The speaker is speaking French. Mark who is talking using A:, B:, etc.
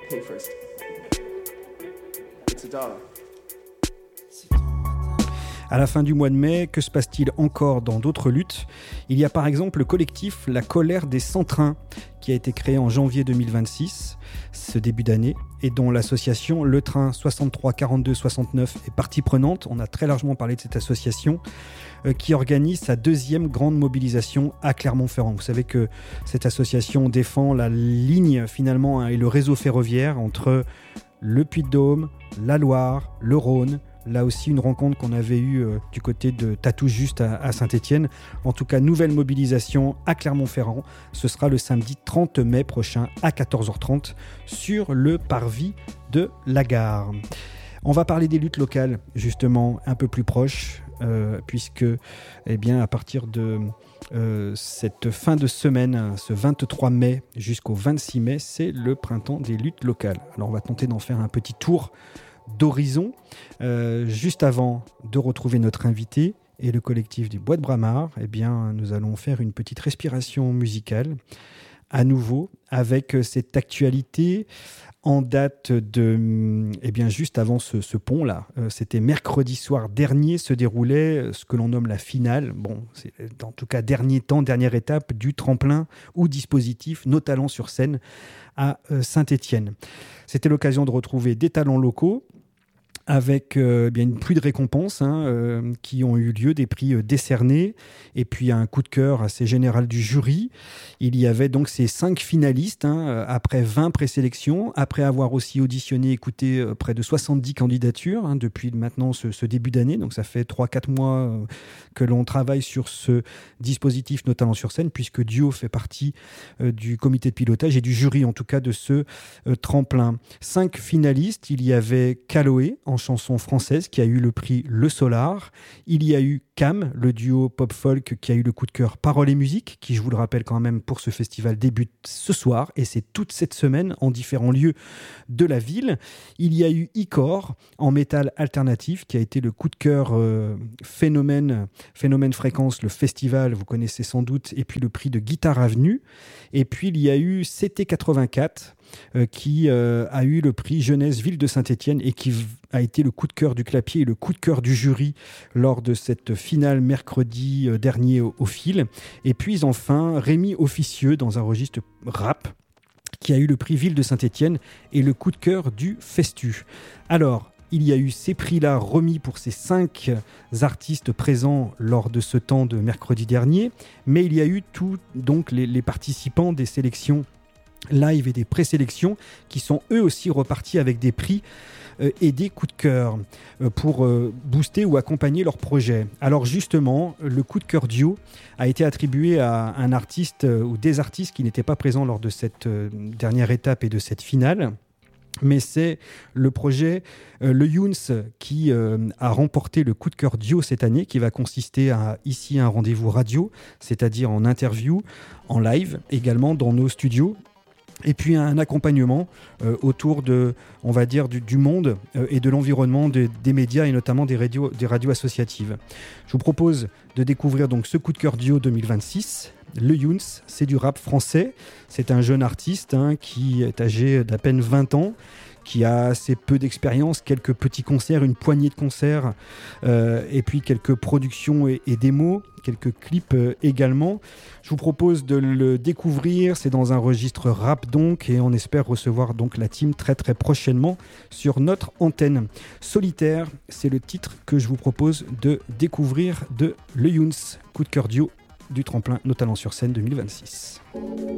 A: Pay first. It's $1.
B: À la fin du mois de mai, que se passe-t-il encore dans d'autres luttes ? Il y a par exemple le collectif La Colère des Sans-Trains, qui a été créé en janvier 2026, ce début d'année, et dont l'association Le Train 63 42 69 est partie prenante. On a très largement parlé de cette association qui organise sa deuxième grande mobilisation à Clermont-Ferrand. Vous savez que cette association défend la ligne finalement et le réseau ferroviaire entre le Puy-de-Dôme, la Loire, le Rhône. Là aussi, une rencontre qu'on avait eue du côté de Tatou-Juste à Saint-Étienne. En tout cas, nouvelle mobilisation à Clermont-Ferrand. Ce sera le samedi 30 mai prochain à 14h30 sur le parvis de la gare. On va parler des luttes locales, justement, un peu plus proches, puisque, eh bien, à partir de cette fin de semaine, ce 23 mai jusqu'au 26 mai, c'est le printemps des luttes locales. Alors, on va tenter d'en faire un petit tour d'horizon, juste avant de retrouver notre invité et le collectif du Bois de Bramard. Eh bien, nous allons faire une petite respiration musicale à nouveau avec cette actualité en date de, eh bien, juste avant ce pont-là. C'était mercredi soir dernier se déroulait ce que l'on nomme la finale. Bon, c'est en tout cas dernière étape du tremplin ou dispositif Nos Talents sur scène à Saint-Étienne. C'était l'occasion de retrouver des talents locaux avec bien une pluie de récompenses qui ont eu lieu, des prix décernés, et puis un coup de cœur assez général du jury. Il y avait donc ces 5 finalistes, après 20 présélections, après avoir aussi auditionné, écouté près de 70 candidatures depuis maintenant ce début d'année. Donc ça fait 3-4 mois que l'on travaille sur ce dispositif Nos Talents sur scène, puisque Duo fait partie du comité de pilotage et du jury en tout cas de ce tremplin. 5 finalistes, il y avait Caloé en chanson française qui a eu le prix Le Solar. Il y a eu Cam, le duo pop-folk qui a eu le coup de cœur Paroles et Musique, qui, je vous le rappelle quand même, pour ce festival débute ce soir, et c'est toute cette semaine en différents lieux de la ville. Il y a eu Icor en métal alternatif qui a été le coup de cœur Phénomène Fréquence, le festival, vous connaissez sans doute, et puis le prix de Guitare Avenue. Et puis il y a eu CT84 qui a eu le prix Jeunesse Ville de Saint-Étienne et qui a été le coup de cœur du clapier et le coup de cœur du jury lors de cette finale mercredi dernier au fil. Et puis enfin Rémi Officieux dans un registre rap qui a eu le prix Ville de Saint-Étienne et le coup de cœur du Festu. Alors, il y a eu ces prix-là remis pour ces 5 artistes présents lors de ce temps de mercredi dernier, mais il y a eu donc les participants des sélections live et des présélections qui sont eux aussi repartis avec des prix et des coups de cœur pour booster ou accompagner leur projet. Alors justement, le coup de cœur duo a été attribué à un artiste ou des artistes qui n'étaient pas présents lors de cette dernière étape et de cette finale. Mais c'est le projet Le Younes qui a remporté le coup de cœur duo cette année, qui va consister à ici un rendez-vous radio, c'est-à-dire en interview, en live, également dans nos studios. Et puis un accompagnement autour de, on va dire, du monde et de l'environnement des médias et notamment des radios associatives. Je vous propose de découvrir donc ce coup de cœur duo 2026. Le Younes, c'est du rap français. C'est un jeune artiste qui est âgé d'à peine 20 ans, qui a assez peu d'expérience, quelques petits concerts, une poignée de concerts, et puis quelques productions et démos, quelques clips également. Je vous propose de le découvrir, c'est dans un registre rap donc, et on espère recevoir donc la team très très prochainement sur notre antenne. Solitaire, c'est le titre que je vous propose de découvrir de Le Younes, coup de cœur duo du tremplin Nos Talents sur scène 2026.